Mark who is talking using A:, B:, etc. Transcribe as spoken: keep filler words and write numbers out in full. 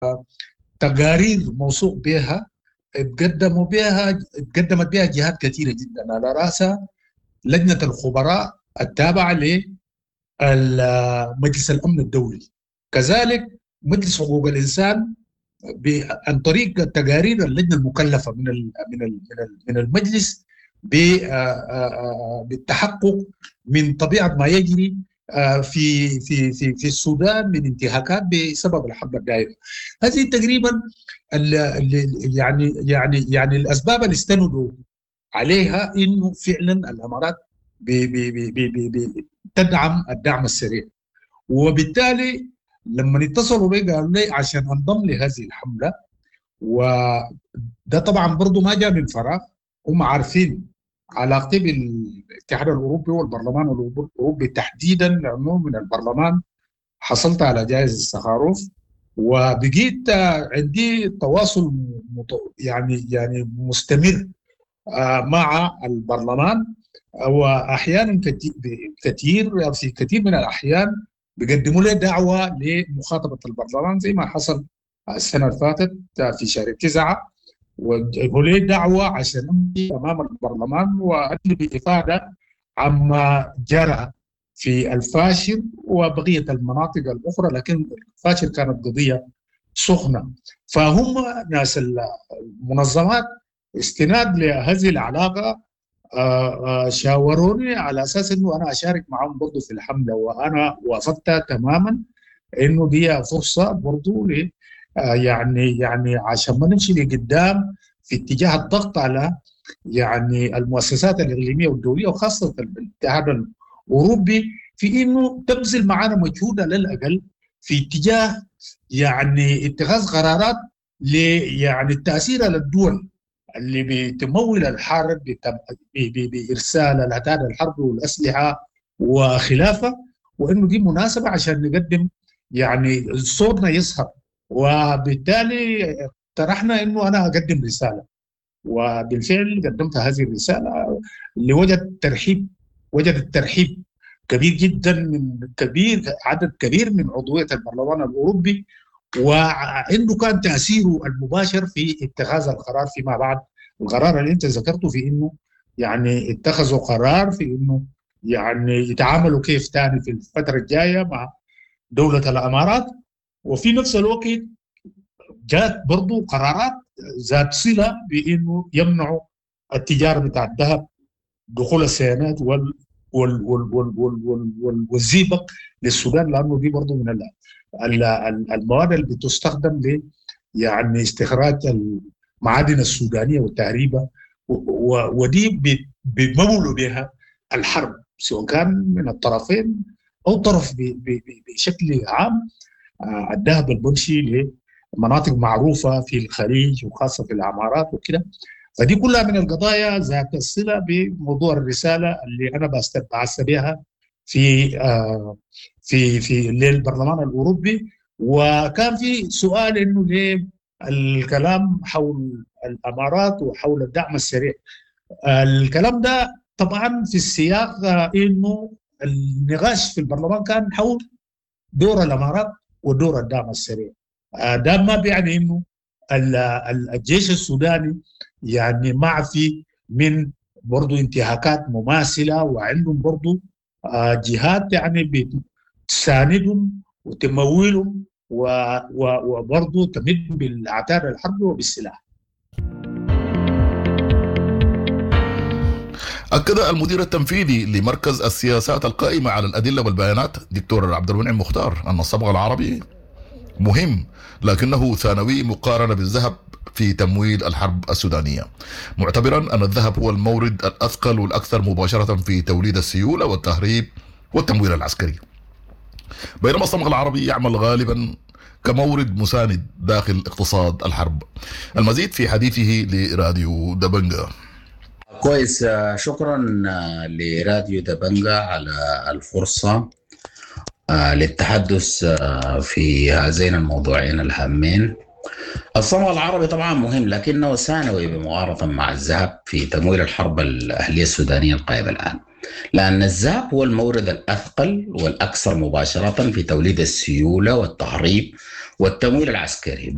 A: تقارير موثوق بها تقدموا بها تقدمت بها جهات كثيرة جدا، على رأسها لجنة الخبراء التابعة لمجلس الأمن الدولي، كذلك مجلس حقوق الإنسان عن طريق التقارير اللجنة المكلفة من من من المجلس بالتحقق من طبيعة ما يجري في في في في السودان من انتهاكات بسبب الحرب الدائرة. هذه تقريبا يعني يعني يعني الأسباب اللي استندوا عليها إنه فعلا الإمارات تدعم الدعم السريع، وبالتالي لما اتصلوا بي قالوا لي عشان انضم لهذه الحملة، وده طبعا برضو ما جاء من فراغ، هم عارفين علاقتي بالاتحاد الأوروبي والبرلمان الأوروبي تحديدا، لأنه من البرلمان حصلت على جائزة سخاروف، وبقيت عندي تواصل يعني يعني مستمر مع البرلمان، وأحيانا كثير في كثير من الأحيان بيقدموا لي دعوة لمخاطبة البرلمان، زي ما حصل السنة اللي فاتت في شهر تسعة، وجابوا لي دعوة عشان أمشي أمام البرلمان وأدلي بإفادة عما جرى في الفاشر وبقية المناطق الأخرى، لكن الفاشر كانت قضية سخنة. فهم ناس المنظمات استناد لهذه العلاقة شاوروني على أساس أنه أنا أشارك معهم برضو في الحملة، وأنا وافقت تماما أنه دي فرصة برضو ل يعني يعني عشان ما نمشي لقدام في اتجاه الضغط على يعني المؤسسات الإقليمية والدولية وخاصة الاتحاد الأوروبي في أنه تبذل معنا مجهود على الأقل في اتجاه يعني اتخاذ قرارات ل يعني التأثير على الدول اللي بتمول الحرب بإرسال العتاد الحرب والأسلحة وخلافه، وإنه دي مناسبة عشان نقدم يعني صوتنا يظهر. وبالتالي طرحنا إنه أنا أقدم رسالة، وبالفعل قدمت هذه الرسالة اللي وجد ترحيب وجد الترحيب كبير جدا من كبير عدد كبير من عضوية البرلمان الأوروبي، وعنده كان تأثيره المباشر في اتخاذ القرار فيما بعد. القرار اللي انت ذكرته في انه يعني اتخذوا قرار في انه يعني يتعاملوا كيف تاني في الفترة الجاية مع دولة الامارات، وفي نفس الوقت جاءت برضو قرارات ذات صلة بانه يمنعوا التجارة بتاع الذهب، دخول السيانات وال وال وال وال وال وال والزيبق للسودان، لانه دي برضو من المواد اللي بتستخدم ل يعني استخراج المعادن السودانية والتهريبة، ودي بيمولوا بها الحرب سواء كان من الطرفين أو طرف بشكل عام. الذهب المنشي لمناطق معروفة في الخليج وخاصة في الإمارات وكده، فدي كلها من القضايا ذات الصلة بموضوع الرسالة اللي أنا بستبعث بها في آه في في للبرلمان الأوروبي. وكان في سؤال إنه ليه الكلام حول الإمارات وحول الدعم السريع. الكلام ده طبعا في السياق إنه النقاش في البرلمان كان حول دور الإمارات ودور الدعم السريع. ده ما بيعني إنه الجيش السوداني يعني معفي من برضو انتهاكات مماثلة، وعندهم برضو جهات يعني بتساندهم وتمويلهم وبرضو تمدهم بالعتاد الحرب وبالسلاح.
B: أكد المدير التنفيذي لمركز السياسات القائمة على الأدلة والبيانات دكتور عبد المنعم مختار أن الصبغة العربي مهم لكنه ثانوي مقارنة بالذهب في تمويل الحرب السودانية، معتبرا أن الذهب هو المورد الأثقل والأكثر مباشرة في توليد السيولة والتهريب والتمويل العسكري، بينما الصمغ العربي يعمل غالبا كمورد مساند داخل اقتصاد الحرب. المزيد في حديثه لراديو دبنجة.
C: كويس، شكرا لراديو دبنجة على الفرصة للتحدث في هذين الموضوعين الهامين. الصمغ العربي طبعا مهم لكنه ثانوي بمقارنة مع الذهب في تمويل الحرب الأهلية السودانية القائمة الآن، لأن الذهب هو المورد الأثقل والأكثر مباشرة في توليد السيولة والتهريب والتمويل العسكري.